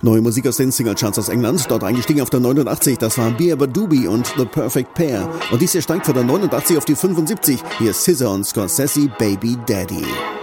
Neue Musik aus den Singlecharts aus England, dort eingestiegen auf der 89, das war Beerber Doobie und The Perfect Pair. Und dies hier steigt von der 89 auf die 75, hier ist SZA und Scorsese, Baby Daddy.